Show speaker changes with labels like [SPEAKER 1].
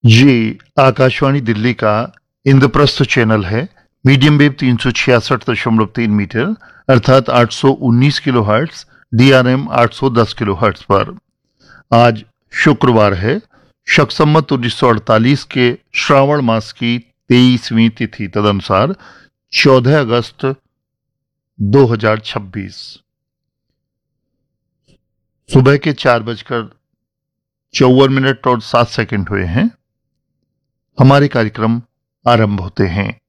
[SPEAKER 1] ये आकाशवाणी दिल्ली का इंद्रप्रस्थ चैनल है। मीडियम वेव 366.3 मीटर अर्थात 819 kilo hertz, DRM 810 kilo hertz पर। आज शुक्रवार है, शक संवत 1948 के श्रावण मास की 23वीं तिथि तदनुसार 14 अगस्त 2026। सुबह के 4:54 और 7 सेकंड हुए हैं। हमारे कार्यक्रम आरंभ होते हैं।